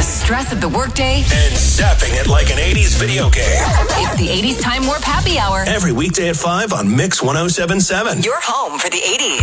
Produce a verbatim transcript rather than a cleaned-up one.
stress of the workday and zapping it like an eighties video game. It's the eighties Time Warp Happy Hour. Every weekday at five on Mix one oh seven point seven. Your home for the eighties.